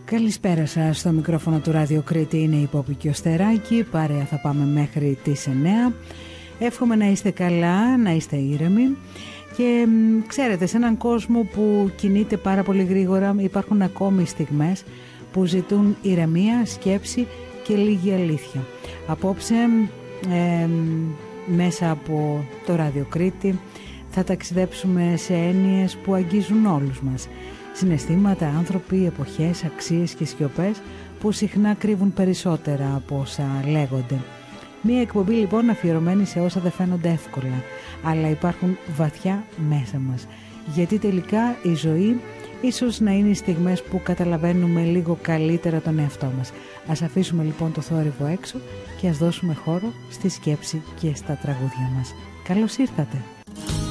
Καλησπέρα σας, στο μικρόφωνο του Ράδιο Κρήτη είναι η Πόπη και ο Στεράκη. Παρέα θα πάμε μέχρι τις 9. Εύχομαι να είστε καλά, να είστε ήρεμοι. Και ξέρετε, σε έναν κόσμο που κινείται πάρα πολύ γρήγορα υπάρχουν ακόμη στιγμές που ζητούν ηρεμία, σκέψη και λίγη αλήθεια. Απόψε μέσα από το Ράδιο Κρήτη θα ταξιδέψουμε σε έννοιες που αγγίζουν όλους μας. Συναισθήματα, άνθρωποι, εποχές, αξίες και σιωπές που συχνά κρύβουν περισσότερα από όσα λέγονται. Μία εκπομπή λοιπόν αφιερωμένη σε όσα δεν φαίνονται εύκολα, αλλά υπάρχουν βαθιά μέσα μας. Γιατί τελικά η ζωή ίσως να είναι οι στιγμές που καταλαβαίνουμε λίγο καλύτερα τον εαυτό μας. Ας αφήσουμε λοιπόν το θόρυβο έξω και ας δώσουμε χώρο στη σκέψη και στα τραγούδια μας. Καλώς ήρθατε!